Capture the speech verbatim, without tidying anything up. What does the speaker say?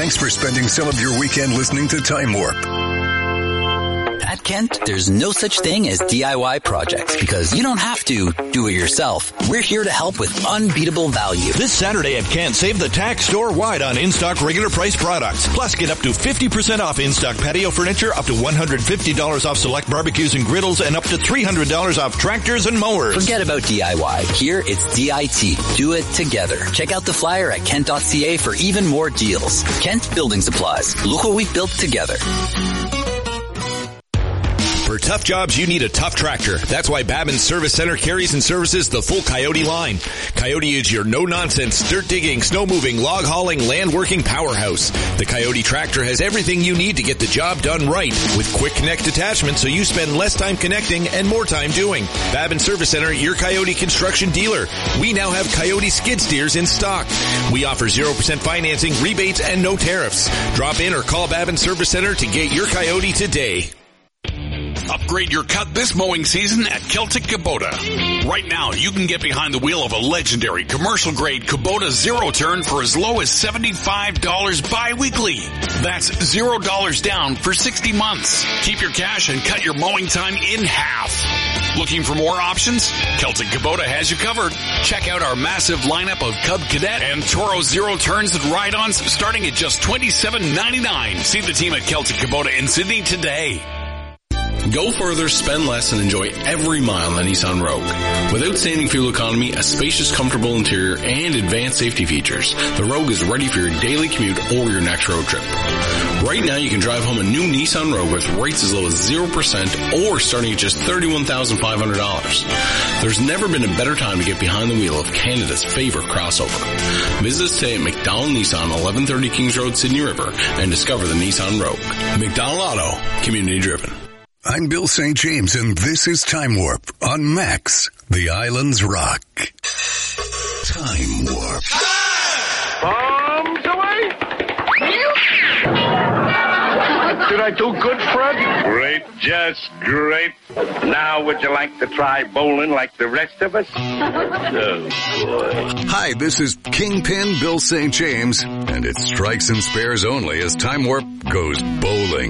Thanks for spending some of your weekend listening to Time Warp. At Kent, there's no such thing as D I Y projects because you don't have to do it yourself. We're here to help with unbeatable value. This Saturday at Kent, save the tax store-wide on in-stock regular price products. Plus, get up to fifty percent off in-stock patio furniture, up to one hundred fifty dollars off select barbecues and griddles, and up to three hundred dollars off tractors and mowers. Forget about D I Y. Here, it's D I T. Do it together. Check out the flyer at kent dot c a for even more deals. Kent Building Supplies. Look what we've built together. For tough jobs, you need a tough tractor. That's why Babin's Service Center carries and services the full Coyote line. Coyote is your no-nonsense, dirt-digging, snow-moving, log-hauling, land-working powerhouse. The Coyote tractor has everything you need to get the job done right, with quick connect attachments so you spend less time connecting and more time doing. Babin's Service Center, your Coyote construction dealer. We now have Coyote skid steers in stock. We offer zero percent financing, rebates, and no tariffs. Drop in or call Babin's Service Center to get your Coyote today. Upgrade your cut this mowing season at Celtic Kubota. Right now, you can get behind the wheel of a legendary commercial-grade Kubota zero-turn for as low as seventy-five dollars bi-weekly. That's zero dollars down for sixty months. Keep your cash and cut your mowing time in half. Looking for more options? Celtic Kubota has you covered. Check out our massive lineup of Cub Cadet and Toro zero-turns and ride-ons starting at just twenty-seven ninety-nine. See the team at Celtic Kubota in Sydney today. Go further, spend less, and enjoy every mile on Nissan Rogue. With outstanding fuel economy, a spacious, comfortable interior, and advanced safety features, the Rogue is ready for your daily commute or your next road trip. Right now, you can drive home a new Nissan Rogue with rates as low as zero percent or starting at just thirty-one thousand five hundred dollars. There's never been a better time to get behind the wheel of Canada's favorite crossover. Visit us today at McDonald Nissan, eleven thirty Kings Road, Sydney River, and discover the Nissan Rogue. McDonald Auto, community driven. I'm Bill Saint James, and this is Time Warp on Max, the Islands Rock. Time Warp. Bombs away! Did I do good, Fred? Great, just great. Now would you like to try bowling like the rest of us? Oh, boy. Hi, this is Kingpin Bill Saint James, and it's strikes and spares only as Time Warp goes bowling.